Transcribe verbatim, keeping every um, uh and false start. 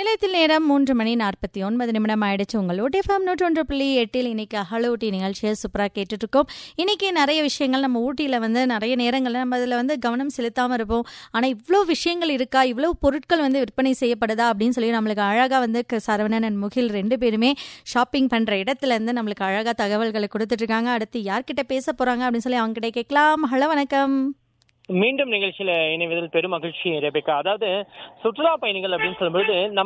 நிலையத்தில் நேரம் மூன்று மணி நாற்பத்தி ஒன்பது நிமிடம் ஆயிடுச்சு. உங்களோட எஃப்எம் நூற்றி ஒன்று புள்ளி எட்டில் இன்னைக்கு ஹலோ ஊட்டி நிகழ்ச்சியை சூப்பராக கேட்டுட்டு இருக்கோம். இன்னைக்கு நிறைய விஷயங்கள் நம்ம ஊட்டியில் வந்து நிறைய நேரங்களில் நம்ம அதில் வந்து கவனம் செலுத்தாமல் இருப்போம். ஆனால் இவ்வளோ விஷயங்கள் இருக்கா, இவ்வளோ பொருட்கள் வந்து விற்பனை செய்யப்படுதா அப்படின்னு சொல்லி நம்மளுக்கு அழகாக வந்து சரவணன் அண்ட் முகில் ரெண்டு பேருமே ஷாப்பிங் பண்ணுற இடத்துல இருந்து நம்மளுக்கு அழகாக தகவல்களை கொடுத்துட்டு இருக்காங்க. அடுத்து யார்கிட்ட பேச போறாங்க அப்படின்னு சொல்லி அவங்க கிட்ட கேட்கலாம். ஹலோ, வணக்கம். மீண்டும் நிகழ்ச்சியில இணைவதில் பெரும் மகிழ்ச்சி ரெபேக்கா. அதாவது சுற்றுலா பயணிகள் அப்படின்னு சொல்லும்போது